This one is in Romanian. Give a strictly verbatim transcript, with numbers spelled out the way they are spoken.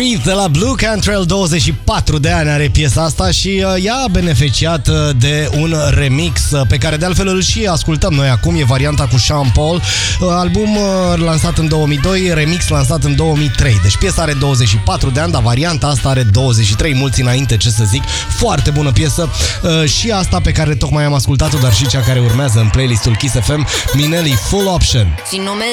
Breathe de la Blue Cantrell, douăzeci și patru de ani are piesa asta și uh, ea a beneficiat uh, de un remix uh, pe care de altfel îl și ascultăm noi acum, e varianta cu Sean Paul, uh, album uh, lansat în două mii doi, remix lansat în două mii trei. Deci piesa are douăzeci și patru de ani, dar varianta asta are douăzeci și trei, mulți înainte, ce să zic. Foarte bună piesă uh, și asta pe care tocmai am ascultat-o, dar și cea care urmează în playlistul Kiss F M, Minelli, Full Option. Si no me